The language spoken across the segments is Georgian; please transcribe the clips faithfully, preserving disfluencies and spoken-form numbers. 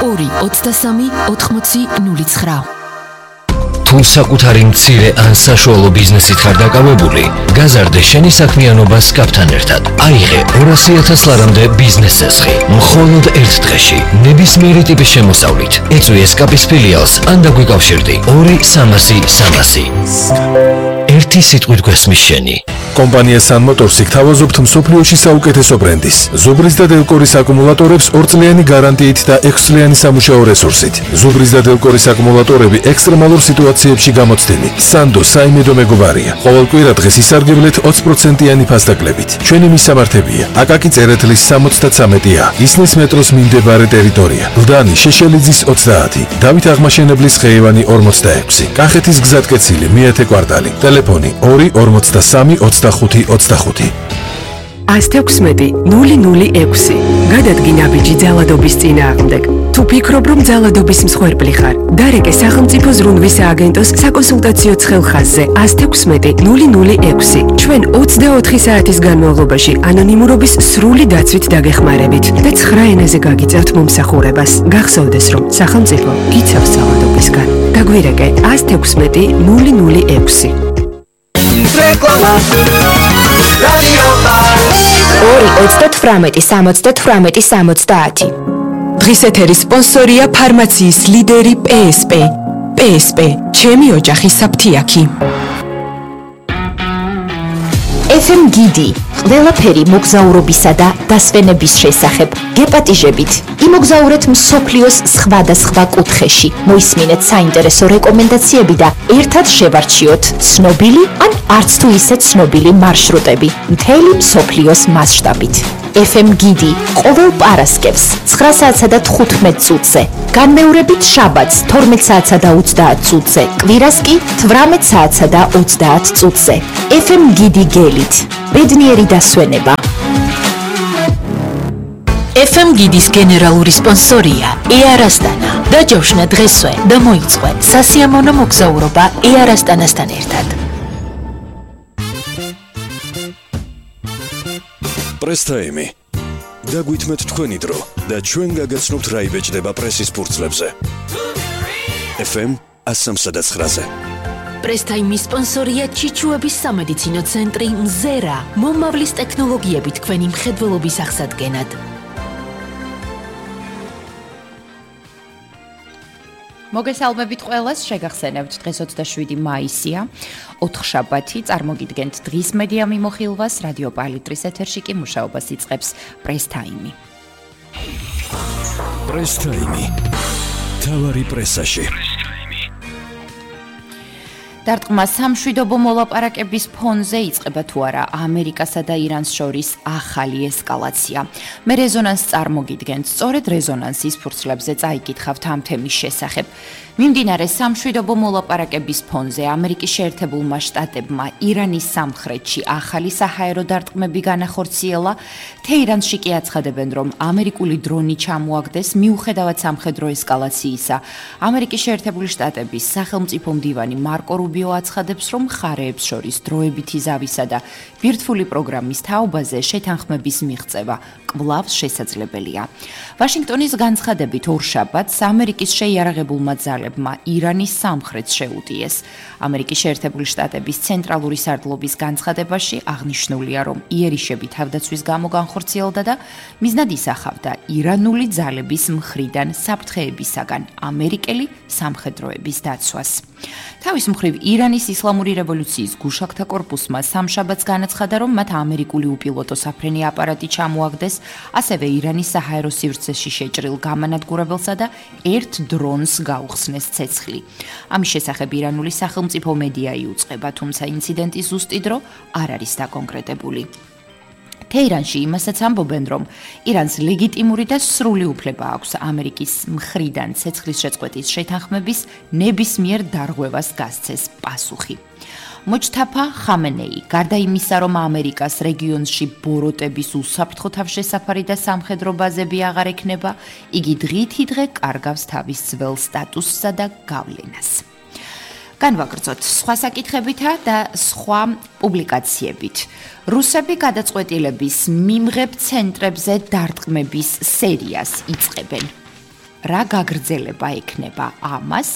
ორი ოცდასამი ოთხმოცი ნული ცხრა. თუ საკუთარი მცირე ან საშუალო ბიზნესით ხარ დაკავებული, გაზარდე შენი საქმიანობა სკაფთან ერთად. აიღე ორასი ათას ლარამდე ბიზნეს წესხი, მხოლოდ ერთ დღეში, ნებისმიერი ტიპის შემოსავლით. ეწვი სკაპის ფილიალს ან დაგვიკავშირდი ორი სამასი სამასი. ერთი სიტყვით გვესმის შენი. კომპანია Sun Motors გთავაზობთ მსოფლიოში საუკეთესო ბრენდის, ზუბრის და დელკორის აკუმულატორებს ორწლიანი გარანტიით და ექვსწლიანი სამუშაო რესურსით. ზუბრის და დელკორის აკუმულატორები ექსტრემალურ სიტუაციებში გამოცდილი. სანდო საიმედო მეგობარია. ყოველ კვირა დღეს ისარგებლეთ ოცი პროცენტიანი ფასდაკლებით. ჩვენი მისამართებია: აკაკი წერეთლის სამოცდათვრამეტი ა, ისნის მეტროს მიმდებარე ტერიტორია, ლდანი შეშელიძის ოცდაათი, დავით აღმაშენებლის ხეივანი ორმოცდაექვსი, კახეთის გზატკეცილი მეათე კვარტალი, ტელეფონი ორი ორმოცდასამი ოცდახუთი ოცდახუთი. ას თექვსმეტი ნული ნული ექვსი. გადადგი ნაბიჯი ძალადობის წინააღმდეგ. თუ ფიქრობ, რომ ძალადობის მსხვერპლი ხარ, დარეკე სახელმწიფო ზრუნვის სააგენტოს საკონსულტაციო ცხელხაზზე ას თექვსმეტი ნული ნული ექვსი. ჩვენ ოცდაოთხი საათის განმავლობაში ანონიმურობის სრული დაცვით დაგეხმარებით და ცხრა ენაზე გაგიწევთ მომსახურებას. გახსოვდეს, რომ სახელმწიფო გიცავს ძალადობისგან. დაგვირეკე ას თექვსმეტი ნული ნული ექვსი. ორი ოცდათვრამეტი სამოცდათვრამეტი სამოცდაათი. დღის ეთერის სპონსორია ფარმაციის ლიდერი პე ეს პე. პე ეს პე, ჩემი ოჯახის საფთიაქი. ეფ ემ გიდი, ყველაფერი მოგზაურობისა და დასვენების შესახებ. გეპატიჟებით, იმოგზაურეთ მსოფლიოს სხვადასხვა კუთხეში. მოისმინეთ საინტერესო რეკომენდაციები და ერთად შევარჩიოთ ცნობილი ან არც თუ ისე ცნობილი მარშრუტები მთელი მსოფლიოს მასშტაბით. ეფ ემ გიდი ყოველ პარასკევს ცხრა საათსა და თხუთმეტ წუთზე, განმეორებით შაბათს თორმეტ საათსა და ოცდაათ წუთზე, კვირას კი თვრამეტ საათსა და ოცდაათ წუთზე. ეფ ემ გიდი გელით, ბედნიერი დასვენება. ეფ ემ გიდის გენერალური სპონსორია ეარ ასტანა. დაჯავშნა დღესვე და მოიწყო სასიამოვნო მოგზაურობა ეარ ასტანასთან ერთად. პრესტაიმი. დაგვითმეთ თქვენი დრო და ჩვენ გაგაცნობთ რა იბეჭდება პრესის ფურცლებზე. ეფ εμ ასამდე და ცხრაზე. პრესტაიმის სპონსორია ჩიჩუების სამედიცინო ცენტრი მზერა. მომავლის ტექნოლოგიები თქვენი მხედველობის აღსადგენად. მოგესალმებით ყველას, შეგახსენებთ დღეს ოცდაშვიდი მაისია, ოთხშაბათი, წარმოგიდგენთ დღის მედია მიმოხილვას, რადიო პალიტრის ეთერში კი მუშაობას იწყებს პრესტაიმი. პრესტაიმი. თავარი პრესაში. დარტყმა სამშვიდობო მოლაპარაკების ფონზე იწყება თუ არა ამერიკასა და ირანს შორის ახალი ესკალაცია. მე რეზონანსს წარმოგიდგენთ, სწორედ რეზონანსის ფურცლებზე წაიკითხავთ ამ თემის შესახებ. მიმდინარე სამშვიდობო მოლაპარაკების ფონზე ამერიკის შეერთებულმა შტატებმა ირანის სამხრეთში ახალი საჰაერო დარტყმები განახორციელა. თეირანში კი აცხადებენ, რომ ამერიკული დრონი ჩამოაგდეს მიუხედავად სამხედრო ესკალაციისა. ამერიკის შეერთებული შტატების სახელმწიფო მდივანი მარკო რუბიო აცხადებს, რომ მხარეებს შორის დროებითი ზავისა და ბირთვული პროგრამის თაობაზე შეთანხმების მიღწევა კვლავ შესაძლებელია. ვაშინგტონის განცხადებით ორშაბათს ამერიკის შეიარაღებულმა ძალებმა ირანის სამხრეთს შეუტიეს. ამერიკის შეერთებული შტატების ცენტრალური სარდლობის განცხადებაში აღნიშნულია, რომ იერიშები თავდაცვის გამო განხორციელდა და მიზნად ისახავდა ირანული ძალების მხრიდან საფრთხეებისაგან ამერიკელი სამხედროების დაცვას. თავის მხრივ ირანის ისლამური რევოლუციის გუშაქთა კორპუსმა სამშაბათს განაცხადა, რომ მათ ამერიკული უპილოტო საფრენი აპარატი ჩამოაგდეს, ასევე ირანის საჰაერო სივრცეში შეჭრილ გამანადგურებელსა და ერთ დრონს გაუხსნეს ცეცხლი. ამის შესახებ ირანული სახელმწიფო მედია იუწყება, თუმცა ინციდენტის ზუსტი დრო არ არის დაკონკრეტებული. თეირანში იმასაც ამბობენ, რომ ირანს ლეგიტიმური და სრული უფლება აქვს ამერიკის მხრიდან ცეცხლის შეწყვეტის შეთანხმების ნებისმიერ დარღვევას გასცეს პასუხი. მოჯთაფა ხამენეი, გარდა იმისა, რომ ამერიკას რეგიონში ბოროტების უსაფრთხო თავშესაფარი და სამხედრო ბაზები აღარ ექნება, იგი დღითიდღე კარგავს თავის ძველ სტატუსსა და გავლენას. განვაგრძოთ სხვა საკითხებითა და სხვა პუბლიკაციებით. რუსები გადაწყვეტილების მიმღებ ცენტრებზე დარტყმების სერიას იწყებენ. რა გაგრძელება ექნება ამას?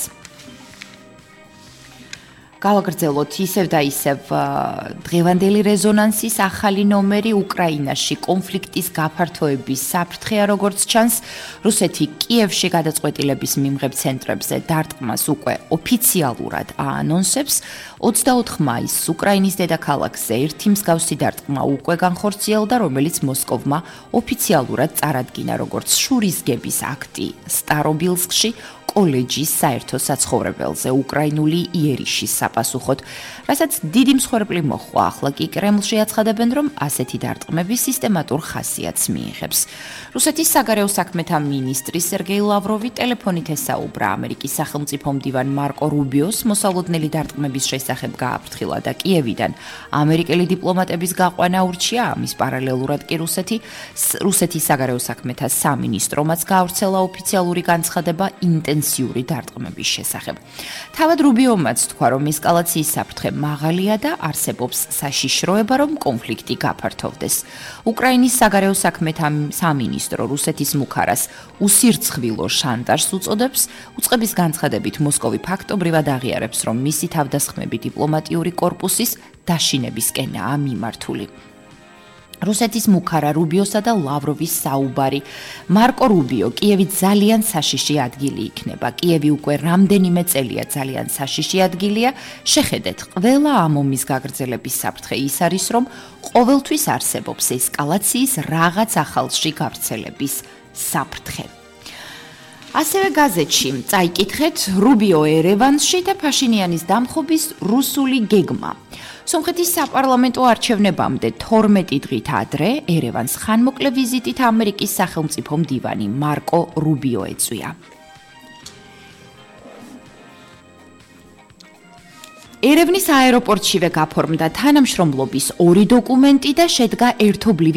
გავაგრძელოთ ისევ და ისევ დღევანდელი რეზონანსის ახალი ნომერი უკრაინაში კონფლიქტის გაფართოების საფრთხეა, როგორც ჩანს, რუსეთი კიევში გადაწყვეტილების მიმღებ ცენტრებზე დარტყმას უკვე ოფიციალურად აანონსებს. ოცდაოთხ მაისს უკრაინის დედაქალაქზე ერთი მსგავსი დარტყმა უკვე განხორციელდა, რომელიც მოსკოვმა ოფიციალურად წარადგინა როგორც შურისგების აქტი სტარობილსკში, კოლეჯის საერთო საცხოვრებელზე უკრაინული იერიშის საპასუხოდ, რასაც დიდი მსხვერპლი მოჰყვა. ახლა კი კრემლში აცხადებენ, რომ ასეთი დარტყმები სისტემატურ ხასიათს მიიღებს. რუსეთის საგარეო საქმეთა მინისტრი სერგეი ლავროვი ტელეფონით ესაუბრა ამერიკის სახელმწიფო მდივან მარკო რუბიოს მოსალოდნელი დარტყმების შესახებ გააფრთხილა და კიევიდან ამერიკელი დიპლომატების გაყვანა ურჩია. ამის პარალელურად კი რუსეთი რუსეთის საგარეო საქმეთა სამინისტრომაც გაავრცელა ოფიციალური განცხადება ინტენსიური დარტყმების შესახებ. თავად რუბიომაც თქვა, რომ ესკალაციის საფრთხე მაღალია და არსებობს საშიშროება, რომ კონფლიქტი გაფართოვდეს. უკრაინის საგარეო საქმეთა სამინისტრო რუსეთის მუქარას უსირცხვილო შანტაჟს უწოდებს. უწყების განცხადებით მოსკოვი ფაქტობრივად აღიარებს, რომ მისი თავდასხმები დიპლომატიური კორპუსის დაშინებისკენაა მიმართული. რუსეთის მუქარა რუბიოსა და ლავროვის საუბარი. მარკო რუბიო, კიევი ძალიან საშიში ადგილი იქნება. კიევი უკვე რამდენიმე წელია ძალიან საშიში ადგილია. შეხედეთ, ყველა ამ ომის გაგრძელების საფრთხე ის არის, რომ ყოველთვის არსებობს ესკალაციის რაღაც ახალში გავრცელების საფრთხე. ასევე გაზეთში წაიკითხეთ რუბიო ერევანში და ფაშინიანის დამხობის რუსული გეგმა. სომხეთის საპარლამენტო არჩევნებამდე თორმეტი დღით ადრე ერევანს ხანმოკლე ვიზიტით ამერიკის სახელმწიფო მდივანი მარკო რუბიო ეწვია. ერევნის აეროპორტშივე გაფორმდა თანამშრომლობის ორი დოკუმენტი და შედგა ერთობლივი